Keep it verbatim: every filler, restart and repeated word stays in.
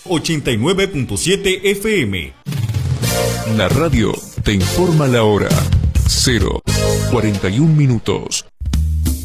ochenta y nueve punto siete F M. La radio te informa la hora. cero cuarenta y un minutos.